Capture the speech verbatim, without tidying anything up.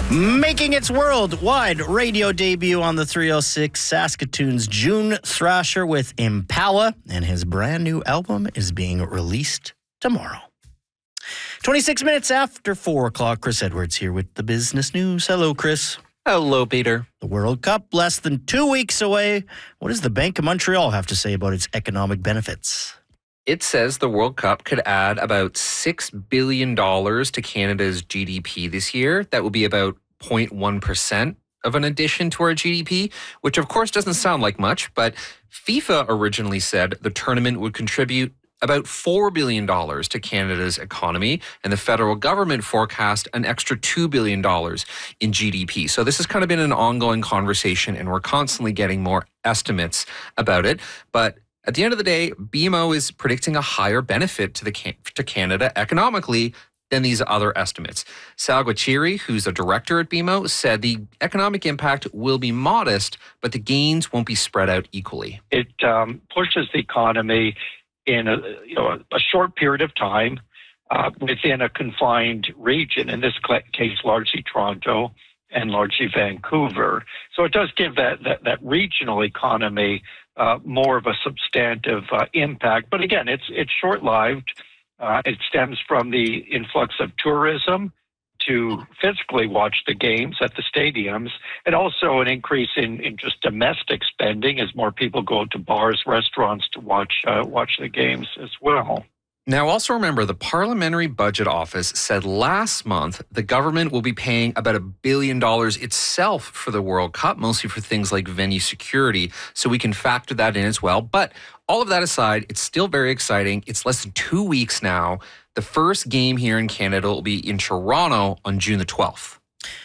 Making its worldwide radio debut on the three oh six, Saskatoon's June Thrasher with Impala, and his brand new album is being released tomorrow. twenty-six minutes after four o'clock, Chris Edwards here with the business news. Hello, Chris. Hello, Peter. The World Cup less than two weeks away. What does the Bank of Montreal have to say about its economic benefits? It says the World Cup could add about six billion dollars to Canada's G D P this year. That will be about zero point one percent of an addition to our G D P, which of course doesn't sound like much, but FIFA originally said the tournament would contribute about four billion dollars to Canada's economy, and the federal government forecast an extra two billion dollars in G D P. So this has kind of been an ongoing conversation, and we're constantly getting more estimates about it. But at the end of the day, B M O is predicting a higher benefit to the to Canada economically than these other estimates. Sal Gualtieri, who's a director at B M O, said the economic impact will be modest, but the gains won't be spread out equally. It um, pushes the economy in a, you know, a short period of time uh, within a confined region, in this case largely Toronto and largely Vancouver. So it does give that, that, that regional economy uh, more of a substantive uh, impact. But again, it's, it's short-lived. Uh, it stems from the influx of tourism to physically watch the games at the stadiums, and also an increase in, in just domestic spending as more people go to bars, restaurants to watch uh, watch the games as well. Now, also remember, the Parliamentary Budget Office said last month the government will be paying about a billion dollars itself for the World Cup, mostly for things like venue security. So we can factor that in as well. But all of that aside, it's still very exciting. It's less than two weeks now. The first game here in Canada will be in Toronto on June the twelfth.